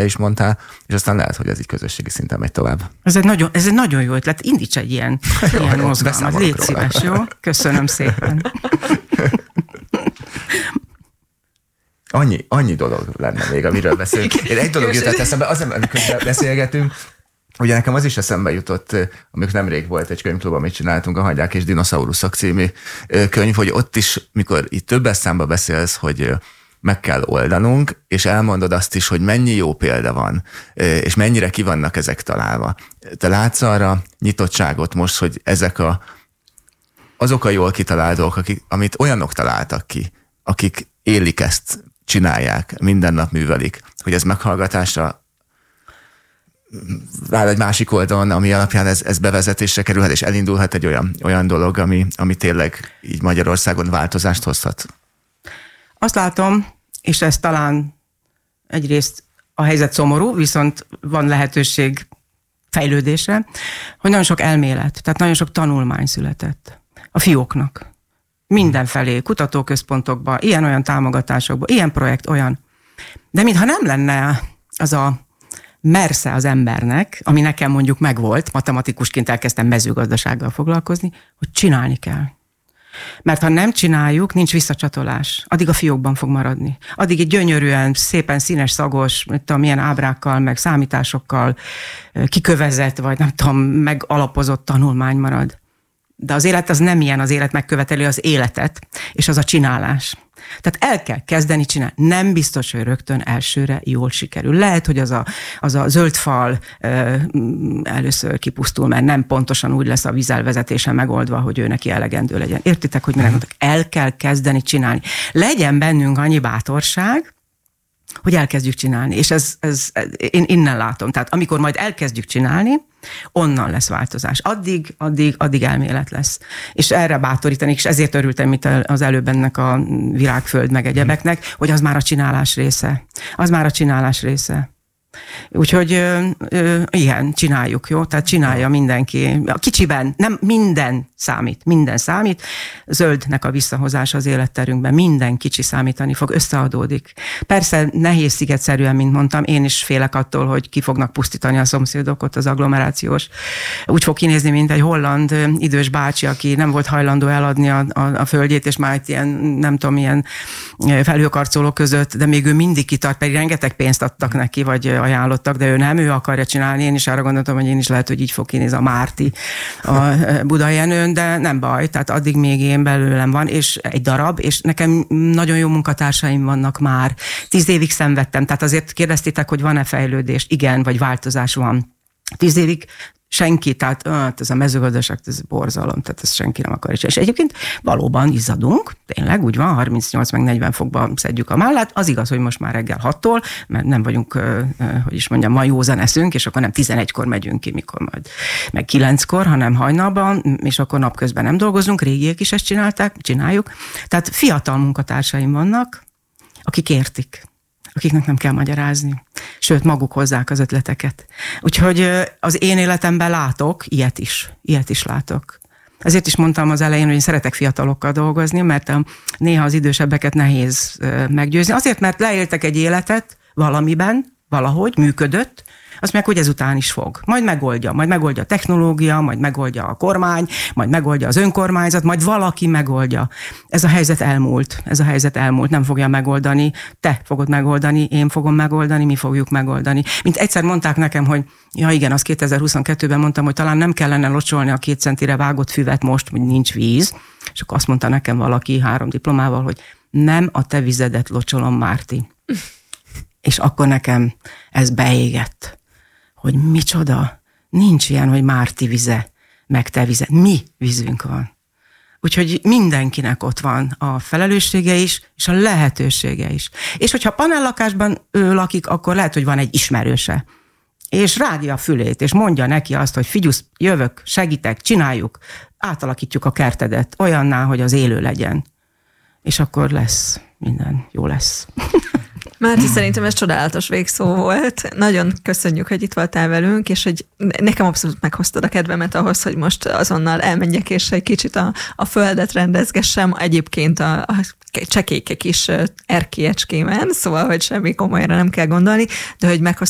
te is mondtál, és aztán lehet, hogy ez így közösségi szinten megy tovább. Ez egy nagyon jó ötlet. Indíts egy ilyen mozgalmat. Légy szíves, jó? Köszönöm szépen. Annyi dolog lenne még, amiről beszélünk. Én egy dolog jutott eszembe, amikor beszélgetünk, ugye nekem az is eszembe jutott, amikor nemrég volt egy könyvklub, amit csináltunk, a Hagydák és Dinoszauruszok című könyv, hogy ott is, mikor itt többes számba beszélsz, hogy meg kell oldanunk, és elmondod azt is, hogy mennyi jó példa van, és mennyire ki vannak ezek találva. Te látsz arra nyitottságot most, hogy ezek azok a jól kitalált dolgok, amit olyanok találtak ki, akik élik ezt, csinálják, minden nap művelik, hogy ez meghallgatásra vár egy másik oldalon, ami alapján ez bevezetésre kerülhet, és elindulhat egy olyan dolog, ami tényleg így Magyarországon változást hozhat. Azt látom, és ez talán egyrészt a helyzet szomorú, viszont van lehetőség fejlődésre, hogy nagyon sok elmélet, tehát nagyon sok tanulmány született a fióknak. Mindenfelé, kutatóközpontokban, ilyen-olyan támogatásokban, ilyen projekt, olyan. De mintha nem lenne az a mersze az embernek, ami nekem mondjuk megvolt, matematikusként elkezdtem mezőgazdasággal foglalkozni, hogy csinálni kell. Mert ha nem csináljuk, nincs visszacsatolás. Addig a fiókban fog maradni. Addig egy gyönyörűen, szépen színes, szagos, nem tudom, milyen ábrákkal, meg számításokkal kikövezett, vagy nem tudom, megalapozott tanulmány marad. De az élet az nem ilyen, az élet megköveteli az életet, és az a csinálás. Tehát el kell kezdeni csinálni. Nem biztos, hogy rögtön elsőre jól sikerül. Lehet, hogy az a zöld fal először kipusztul, mert nem pontosan úgy lesz a vízelvezetése megoldva, hogy ő neki elegendő legyen. Értitek, hogy mire mondok? El kell kezdeni csinálni. Legyen bennünk annyi bátorság, hogy elkezdjük csinálni. És én innen látom. Tehát amikor majd elkezdjük csinálni, onnan lesz változás. Addig elmélet lesz. És erre bátorítanék, és ezért örültem itt az előbb ennek a virágföld meg egyebeknek, hogy az már a csinálás része. Az már a csinálás része. Úgyhogy igen, csináljuk, jó? Tehát csinálja mindenki. A kicsiben nem minden számít. Zöldnek a visszahozása az életterünkben, minden kicsi számítani fog, összeadódik. Persze nehéz szigetszerűen, mint mondtam, én is félek attól, hogy ki fognak pusztítani a szomszédok, ott az agglomerációs. Úgy fog kinézni, mint egy holland idős bácsi, aki nem volt hajlandó eladni a földjét, és már ilyen, nem tudom, ilyen felhőkarcolók között, de még ő mindig kitart, pedig rengeteg pénzt adtak neki, vagy ajánlottak, de ő akarja csinálni. Én is arra gondoltam, hogy én is lehet, hogy így fog kinézni a Márti a Budajenőn, de nem baj, tehát addig még én belőlem van, és egy darab, és nekem nagyon jó munkatársaim vannak már. 10 évig szenvedtem, tehát azért kérdeztétek, hogy van-e fejlődés? Igen, vagy változás van. 10 évig senki, tehát ez a mezőgazdaság, ez borzalom, tehát ezt senki nem akar. És egyébként valóban izzadunk, tényleg úgy van, 38 meg 40 fokban szedjük a mállát, az igaz, hogy most már reggel 6-tól, mert nem vagyunk, hogy is mondjam, ma józan eszünk, és akkor nem 11-kor megyünk ki, mikor majd, meg 9-kor, hanem hajnalban, és akkor napközben nem dolgozunk, régiek is ezt csináljuk. Tehát fiatal munkatársaim vannak, akik értik, akiknek nem kell magyarázni. Sőt, maguk hozzák az ötleteket. Úgyhogy az én életemben látok, ilyet is látok. Ezért is mondtam az elején, hogy én szeretek fiatalokkal dolgozni, mert néha az idősebbeket nehéz meggyőzni. Azért, mert leéltek egy életet valamiben, valahogy működött, azt mondják, hogy ezután is fog. Majd megoldja a technológia, majd megoldja a kormány, majd megoldja az önkormányzat, majd valaki megoldja. Ez a helyzet elmúlt, nem fogja megoldani, te fogod megoldani, én fogom megoldani, mi fogjuk megoldani. Mint egyszer mondták nekem, hogy ja igen, azt 2022-ben mondtam, hogy talán nem kellene locsolni a 2 centire vágott füvet most, hogy nincs víz, és akkor azt mondta nekem valaki 3 diplomával, hogy nem a te vizedet locsolom, Márti. És akkor nekem ez beégett, hogy micsoda, nincs ilyen, hogy Márti vize, meg te vize. Mi vízünk van. Úgyhogy mindenkinek ott van a felelőssége is, és a lehetősége is. És hogyha panellakásban ő lakik, akkor lehet, hogy van egy ismerőse. És rágja a fülét, és mondja neki azt, hogy figyusz, jövök, segítek, csináljuk, átalakítjuk a kertedet olyanná, hogy az élő legyen. És akkor lesz, minden jó lesz. Márti, szerintem ez csodálatos végszó volt. Nagyon köszönjük, hogy itt voltál velünk, és hogy nekem abszolút meghoztad a kedvemet ahhoz, hogy most azonnal elmenjek, és egy kicsit a földet rendezgessem, egyébként a csekéke kis erkélyecskében, szóval, hogy semmi komolyra nem kell gondolni, de hogy meghoztad